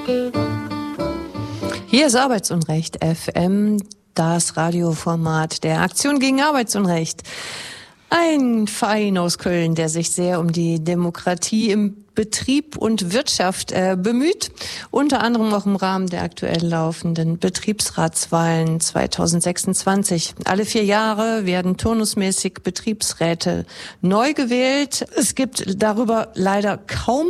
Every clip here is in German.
Hier ist Arbeitsunrecht FM, das Radioformat der Aktion gegen Arbeitsunrecht. Ein Verein aus Köln, der sich sehr um die Demokratie im Betrieb und Wirtschaft bemüht, unter anderem auch im Rahmen der aktuell laufenden Betriebsratswahlen 2026. Alle 4 Jahre werden turnusmäßig Betriebsräte neu gewählt. Es gibt darüber leider kaum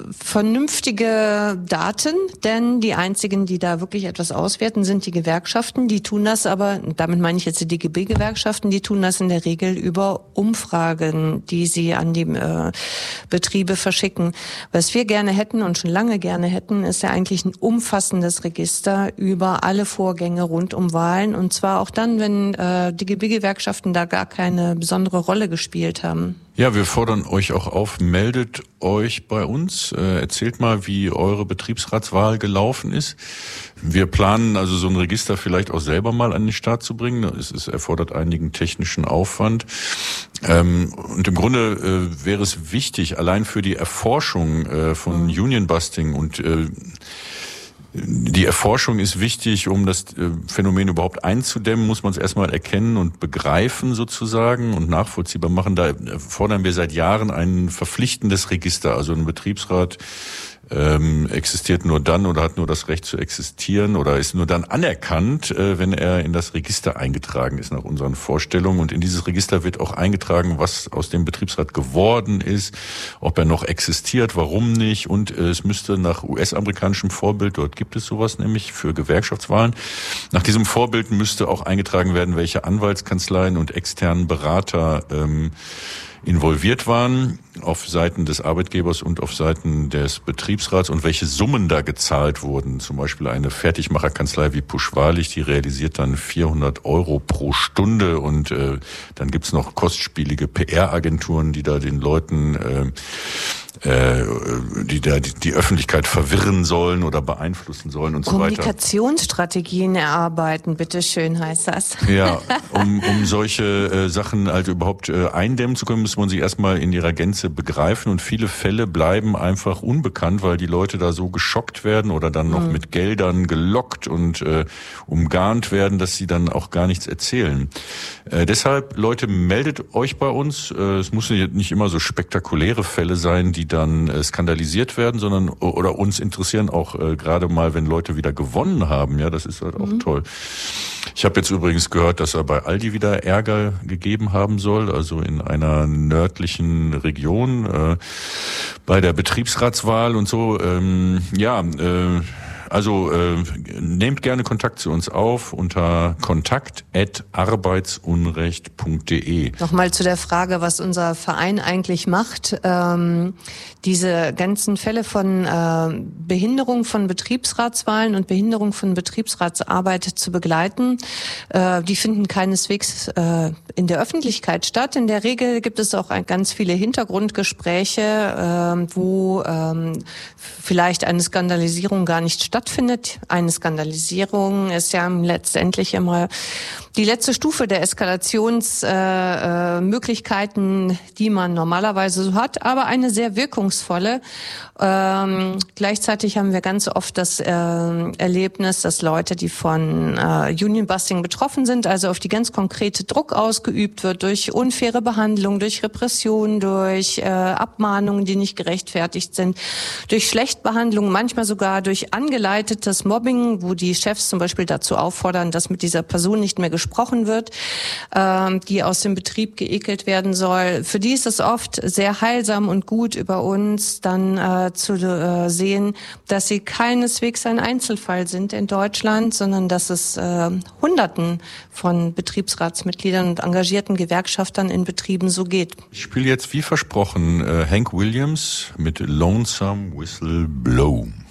vernünftige Daten, denn die einzigen, die da wirklich etwas auswerten, sind die Gewerkschaften. Die tun das aber, damit meine ich jetzt die DGB-Gewerkschaften, die tun das in der Regel über Umfragen, die sie an die Betriebe verschicken. Was wir gerne hätten und schon lange gerne hätten, ist ja eigentlich ein umfassendes Register über alle Vorgänge rund um Wahlen, und zwar auch dann, wenn DGB-Gewerkschaften da gar keine besondere Rolle gespielt haben. Ja, wir fordern euch auch auf, meldet euch bei uns, erzählt mal, wie eure Betriebsratswahl gelaufen ist. Wir planen also so ein Register vielleicht auch selber mal an den Start zu bringen. Es erfordert einigen technischen Aufwand. Und im Grunde wäre es wichtig, allein für die Erforschung von Union-Busting und die Erforschung ist wichtig, um das Phänomen überhaupt einzudämmen, muss man es erstmal erkennen und begreifen sozusagen und nachvollziehbar machen. Da fordern wir seit Jahren ein verpflichtendes Register. Also ein Betriebsrat existiert nur dann oder hat nur das Recht zu existieren oder ist nur dann anerkannt, wenn er in das Register eingetragen ist nach unseren Vorstellungen. Und in dieses Register wird auch eingetragen, was aus dem Betriebsrat geworden ist, ob er noch existiert, warum nicht. Und es müsste nach US-amerikanischem Vorbild, dort gibt es sowas nämlich für Gewerkschaftswahlen, nach diesem Vorbild müsste auch eingetragen werden, welche Anwaltskanzleien und externen Berater involviert waren auf Seiten des Arbeitgebers und auf Seiten des Betriebsrats und welche Summen da gezahlt wurden. Zum Beispiel eine Fertigmacherkanzlei wie Pusch-Wahrlich, die realisiert dann 400 € pro Stunde, und dann gibt's noch kostspielige PR-Agenturen, die da den Leuten die Öffentlichkeit verwirren sollen oder beeinflussen sollen und so weiter. Kommunikationsstrategien erarbeiten, bitteschön, heißt das. Ja, um solche Sachen halt überhaupt eindämmen zu können, muss man sie erstmal in ihrer Gänze begreifen, und viele Fälle bleiben einfach unbekannt, weil die Leute da so geschockt werden oder dann noch mit Geldern gelockt und umgarnt werden, dass sie dann auch gar nichts erzählen. Deshalb, Leute, meldet euch bei uns. Es müssen nicht immer so spektakuläre Fälle sein, die dann skandalisiert werden, sondern oder uns interessieren auch gerade mal, wenn Leute wieder gewonnen haben. Ja, das ist halt auch toll. Ich habe jetzt übrigens gehört, dass er bei Aldi wieder Ärger gegeben haben soll, also in einer nördlichen Region bei der Betriebsratswahl und so. Also nehmt gerne Kontakt zu uns auf unter kontakt@arbeitsunrecht.de. Nochmal zu der Frage, was unser Verein eigentlich macht. Diese ganzen Fälle von Behinderung von Betriebsratswahlen und Behinderung von Betriebsratsarbeit zu begleiten, die finden keineswegs in der Öffentlichkeit statt. In der Regel gibt es auch ganz viele Hintergrundgespräche, wo vielleicht eine Skandalisierung gar nicht stattfindet. Eine Skandalisierung ist ja letztendlich immer die letzte Stufe der Eskalationsmöglichkeiten, die man normalerweise so hat, aber eine sehr wirkungsvolle. Gleichzeitig haben wir ganz oft das Erlebnis, dass Leute, die von Union-Busting betroffen sind, also auf die ganz konkrete Druck ausgeübt wird durch unfaire Behandlung, durch Repression, durch Abmahnungen, die nicht gerechtfertigt sind, durch Schlechtbehandlung, manchmal sogar durch angeleitetes Mobbing, wo die Chefs zum Beispiel dazu auffordern, dass mit dieser Person nicht mehr gesprochen wird, die aus dem Betrieb geekelt werden soll. Für die ist es oft sehr heilsam und gut, über uns dann zu sehen, dass sie keineswegs ein Einzelfall sind in Deutschland, sondern dass es Hunderten von Betriebsratsmitgliedern und engagierten Gewerkschaftern in Betrieben so geht. Ich spiele jetzt wie versprochen Hank Williams mit Lonesome Whistle Blow.